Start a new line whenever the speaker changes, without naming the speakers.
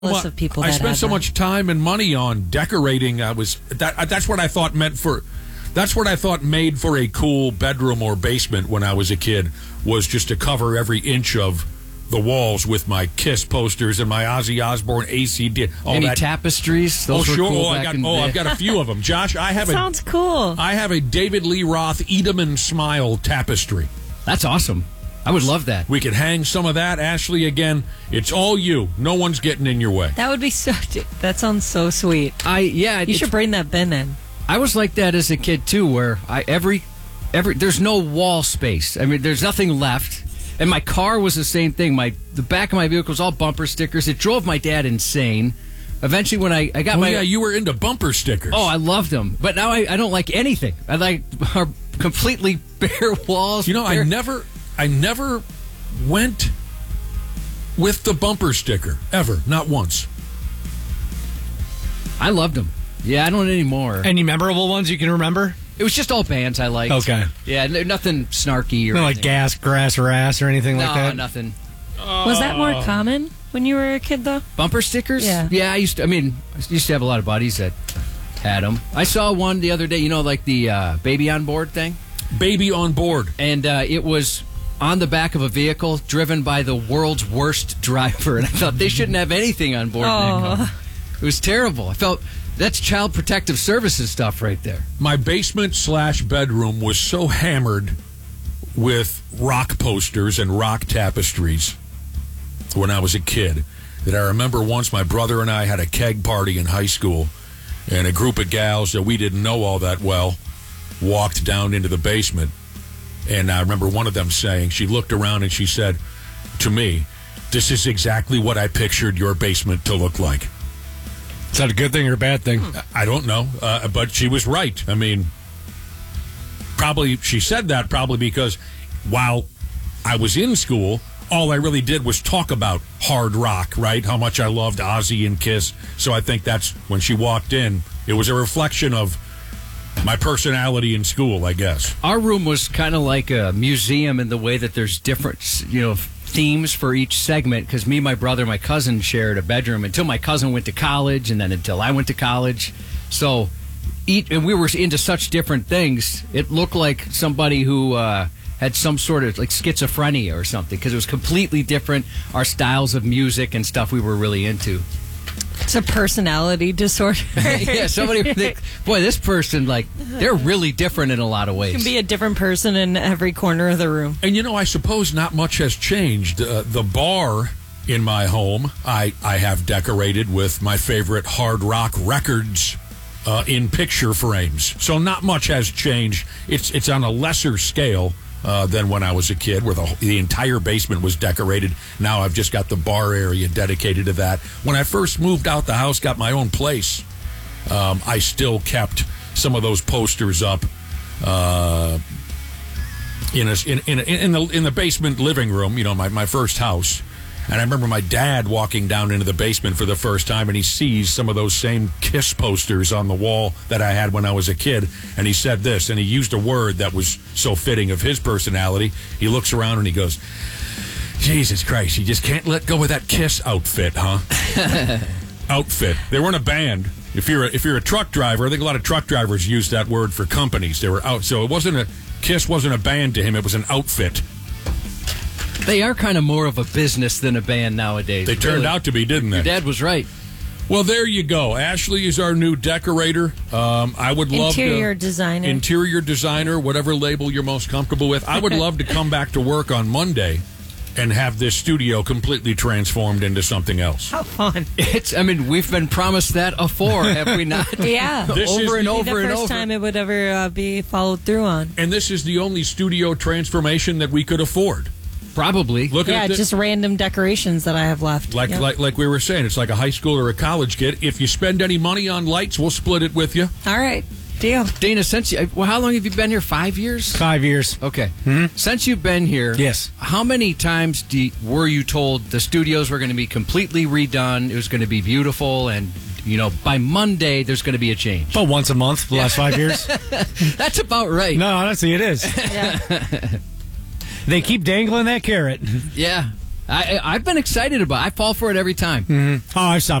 List of people.
I spent so much time and money on decorating. That's what I thought meant for. That's what I thought made for a cool bedroom or basement when I was a kid, was just to cover every inch of the walls with my Kiss posters and my Ozzy Osbourne AC.
Any tapestries? Those were
sure.
Cool
I've got a few of them. Josh,
sounds cool.
I have a David Lee Roth Edelman Smile tapestry.
That's awesome. I would love that.
We could hang some of that. Ashley, again, it's all you. No one's getting in your way.
That would be so. That sounds so sweet. You should bring that bin in.
I was like that as a kid too, where every there's no wall space. I mean, there's nothing left. And my car was the same thing. The back of my vehicle was all bumper stickers. It drove my dad insane. Eventually, when I got
you were into bumper stickers.
Oh, I loved them. But now I don't like anything. I like our completely bare walls.
You know, I never went with the bumper sticker, ever. Not once.
I loved them. Yeah, I don't anymore.
Any memorable ones you can remember?
It was just all bands I liked.
Okay.
Yeah, nothing snarky or
like Gas, Grass, or Ass or anything like that?
No, nothing.
Was that more common when you were a kid, though?
Bumper stickers?
Yeah.
Yeah, I used to have a lot of buddies that had them. I saw one the other day, like the Baby on Board thing? Baby on Board. And it was on the back of a vehicle driven by the world's worst driver. And I thought they shouldn't have anything on board in that car. It was terrible. I felt that's Child Protective Services stuff right there.
My basement/bedroom was so hammered with rock posters and rock tapestries when I was a kid that I remember once my brother and I had a keg party in high school, and a group of gals that we didn't know all that well walked down into the basement. And I remember one of them saying, she looked around and she said to me, "This is exactly what I pictured your basement to look like."
Is that a good thing or a bad thing?
I don't know, but she was right. I mean, she said that probably because while I was in school, all I really did was talk about hard rock, right? How much I loved Ozzy and Kiss. So I think that's when she walked in, it was a reflection of my personality in school, I guess.
Our room was kind of like a museum in the way that there's different, themes for each segment, because me, my brother, my cousin shared a bedroom until my cousin went to college, and then until I went to college. So, and we were into such different things. It looked like somebody who had some sort of like schizophrenia or something, because it was completely different. Our styles of music and stuff we were really into.
It's a personality disorder.
Yeah, somebody would think, boy, this person, they're really different in a lot of ways.
You can be a different person in every corner of the room.
And, I suppose not much has changed. The bar in my home, I have decorated with my favorite hard rock records in picture frames. So not much has changed. It's on a lesser scale than when I was a kid, where the entire basement was decorated. Now I've just got the bar area dedicated to that. When I first moved out the house, got my own place, I still kept some of those posters up in the basement living room. My first house. And I remember my dad walking down into the basement for the first time, and he sees some of those same Kiss posters on the wall that I had when I was a kid. And he said this, and he used a word that was so fitting of his personality. He looks around and he goes, "Jesus Christ, you just can't let go of that Kiss outfit, huh?" Outfit. They weren't a band. If you're a truck driver, I think a lot of truck drivers use that word for companies. They were out. So Kiss wasn't a band to him. It was an outfit.
They are kind of more of a business than a band nowadays.
They turned out to be, didn't they?
Your dad was right.
Well, there you go. Ashley is our new decorator. I would love
interior designer,
whatever label you're most comfortable with. I would love to come back to work on Monday and have this studio completely transformed into something else.
How fun!
We've been promised that afore, have we not?
Yeah,
over and over and over.
The first time it would ever be followed through on.
And this is the only studio transformation that we could afford.
Probably.
Just random decorations that I have left.
Like we were saying, it's like a high school or a college kid. If you spend any money on lights, we'll split it with you.
All right. Deal.
Dana, how long have you been here? 5 years?
5 years.
Okay. Mm-hmm. Since you've been here,
yes.
How many times were you told the studios were going to be completely redone, it was going to be beautiful, and by Monday there's going to be a change?
About once a month for the last 5 years.
That's about right.
No, honestly, it is.
Yeah.
They keep dangling that carrot.
Yeah. I've been excited about it. I fall for it every time.
Mm-hmm. Oh, I've stopped